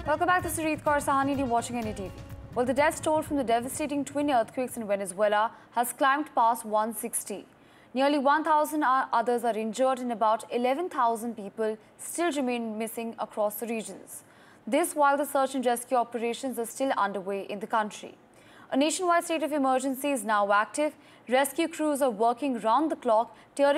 Welcome back to Sarit Kaur Sahani and you're watching NDTV. Well, the death toll from the devastating twin earthquakes in Venezuela has climbed past 160. Nearly 1,000 others are injured and about 11,000 people still remain missing across the regions. This while the search and rescue operations are still underway in the country. A nationwide state of emergency is now active. Rescue crews are working round the clock, tearing